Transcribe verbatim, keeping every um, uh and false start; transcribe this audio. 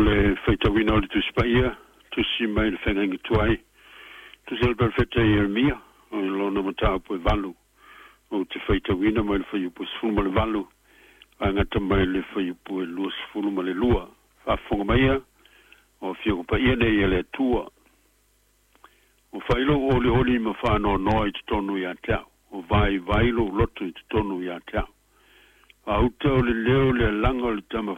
le feitawina o le tuspaia, tusi mai le whenengi tuai. Tusi le perfecta i Ermia, o le lona matau po e valu. O te feitawina mai le whaiupu sfulu ma le valu. A ngata mai le whaiupu e lua sfulu ma le lua. Whafonga maia, o whiako pa ia nei e le tua. O whailo o le oli ma whano noa i te tonu i a tau. O vai vailo loto i te tonu i a tau. A uta o le leo le langa o le tama